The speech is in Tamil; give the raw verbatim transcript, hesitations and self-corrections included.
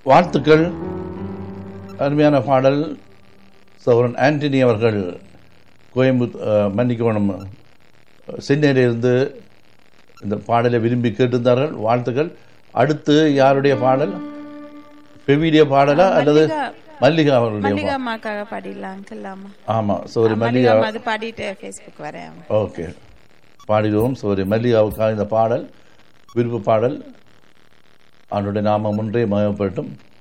வாழ்த்துக்கள். அருமையான பாடல். சௌரன் ஆண்டனி அவர்கள் கோயம்புத்தூர் மன்னிக்கோணம் சென்னையிலிருந்து இந்த பாடலை விரும்பி கேட்டிருந்தார்கள். வாழ்த்துக்கள். அடுத்து யாருடைய பாடல்? பெவிலிய பாடலா அல்லது மல்லிகா அவர்களுடைய? ஆமா, சோரி மல்லிகா. ஓகே, பாடிடுவோம். சோரி மல்லிகாவுக்காக இந்த பாடல் விருப்ப பாடல். அவனுடைய நாமம் ஒன்றே மயப்பட்டும்.